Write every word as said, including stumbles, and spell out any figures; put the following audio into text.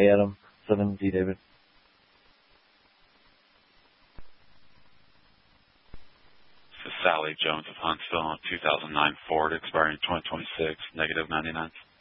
Hey, Adam. seven D, David. This is Sally Jones of Huntsville, two thousand nine Ford, expiring twenty twenty-six, negative ninety-nine.